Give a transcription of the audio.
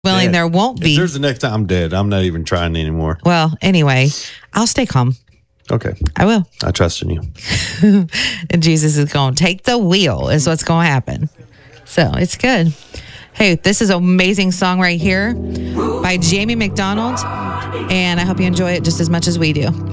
willing, there won't If be. there's the next time, I'm dead. I'm not even trying anymore. Well, anyway, I'll stay calm. Okay. I will. I trust in you. And Jesus is going to take the wheel is what's going to happen. So it's good. Hey, this is an amazing song right here by Jamie McDonald. And I hope you enjoy it just as much as we do.